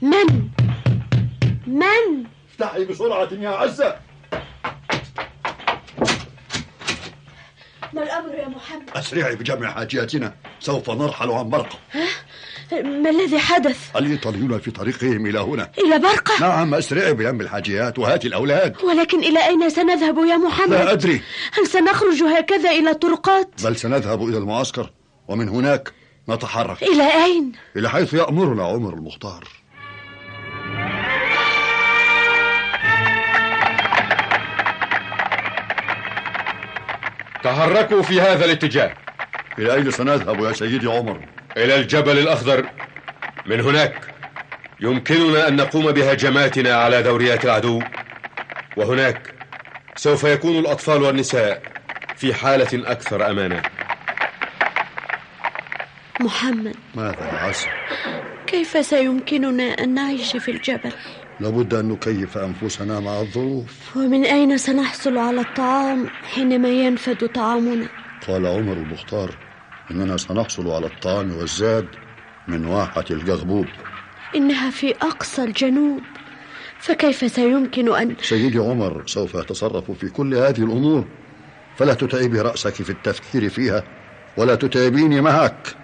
من؟ افتحي بسرعة يا عزة. ما الأمر يا محمد؟ أسرعي بجمع حاجياتنا، سوف نرحل عن برقة. ما الذي حدث؟ الإيطاليون في طريقهم إلى هنا. إلى برقة؟ نعم، أسرعي بجمع الحاجيات وهاتي الأولاد. ولكن إلى أين سنذهب يا محمد؟ لا أدري. هل سنخرج هكذا إلى الطرقات؟ بل سنذهب إلى المعسكر، ومن هناك نتحرك. إلى أين؟ إلى حيث يأمرنا عمر المختار. تحركوا في هذا الاتجاه. إلى أين سنذهب يا سيدي عمر؟ إلى الجبل الأخضر. من هناك يمكننا أن نقوم بهجماتنا على دوريات العدو، وهناك سوف يكون الأطفال والنساء في حالة أكثر أمانا. محمد، ماذا يا عزة؟ كيف سيمكننا أن نعيش في الجبل؟ لابد أن نكيف أنفسنا مع الظروف. ومن أين سنحصل على الطعام حينما ينفد طعامنا؟ قال عمر المختار إننا سنحصل على الطعام والزاد من واحة الجغبوب. إنها في أقصى الجنوب، فكيف سيمكن أن... سيدي عمر سوف يتصرف في كل هذه الأمور، فلا تتعبي رأسك في التفكير فيها ولا تتعبيني معك.